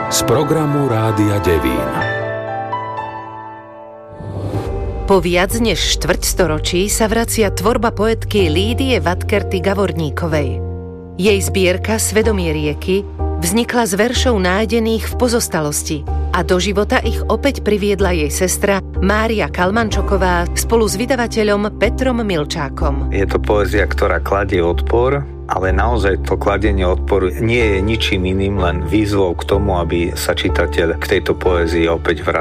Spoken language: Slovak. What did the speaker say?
z programu Rádia Devín. Po viac než štvrťstoročí sa vracia tvorba poetky Lídie Vatkerty Gavorníkovej. Jej zbierka Svedomie rieky vznikla z veršov nájdených v pozostalosti a do života ich opäť priviedla jej sestra Mária Kalmančoková spolu s vydavateľom Petrom Milčákom. Je to poézia, ktorá kladie odpor, ale naozaj to kladenie odporu nie je ničím iným, len výzvou k tomu, aby sa čitateľ k tejto poézii opäť vrátil.